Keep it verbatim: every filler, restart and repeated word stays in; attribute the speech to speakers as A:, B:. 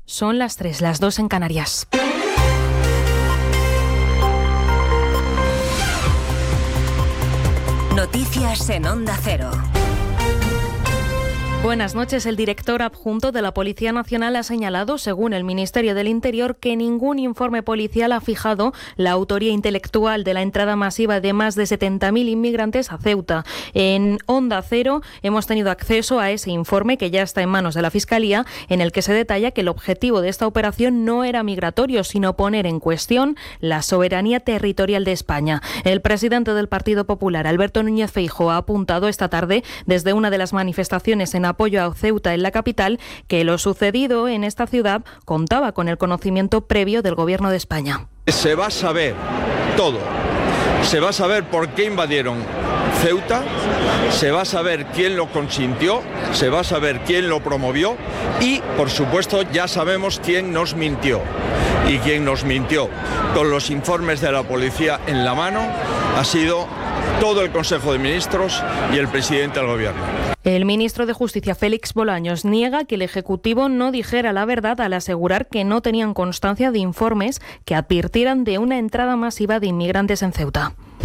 A: Son las tres, las dos en Canarias.
B: Noticias en Onda Cero.
A: Buenas noches. El director adjunto de la Policía Nacional ha señalado, según el Ministerio del Interior, que ningún informe policial ha fijado la autoría intelectual de la entrada masiva de más de setenta mil inmigrantes a Ceuta. En Onda Cero hemos tenido acceso a ese informe, que ya está en manos de la Fiscalía, en el que se detalla que el objetivo de esta operación no era migratorio, sino poner en cuestión la soberanía territorial de España. El presidente del Partido Popular, Alberto Núñez Feijóo, ha apuntado esta tarde desde una de las manifestaciones en apoyo a Ceuta en la capital que lo sucedido en esta ciudad contaba con el conocimiento previo del Gobierno de España.
C: Se va a saber todo. Se va a saber por qué invadieron Ceuta, se va a saber quién lo consintió, se va a saber quién lo promovió y, por supuesto, ya sabemos quién nos mintió. Y quien nos mintió con los informes de la policía en la mano ha sido todo el Consejo de Ministros y el presidente del Gobierno.
A: El ministro de Justicia, Félix Bolaños, niega que el Ejecutivo no dijera la verdad al asegurar que no tenían constancia de informes que advirtieran de una entrada masiva de inmigrantes en Ceuta.